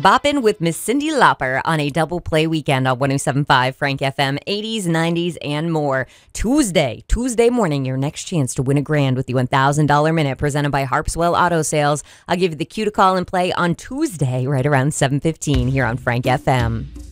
Boppin' with Miss Cyndi Lauper on a double play weekend on 107.5 Frank FM, 80s, 90s, and more. Tuesday morning, your next chance to win a grand with the $1,000 minute presented by Harpswell Auto Sales. I'll give you the cue to call and play on Tuesday right around 7:15 here on Frank FM.